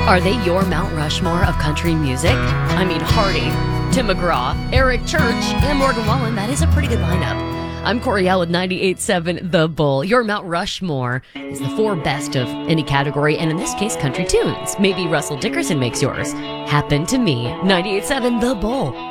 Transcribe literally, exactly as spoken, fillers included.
Are they your Mount Rushmore of country music? I mean, Hardy, Tim McGraw, Eric Church, and Morgan Wallen. That is a pretty good lineup. I'm Coriel with ninety-eight point seven The Bull. Your Mount Rushmore is the four best of any category, and in this case, country tunes. Maybe Russell Dickerson makes yours. Happen to me. ninety-eight point seven The Bull.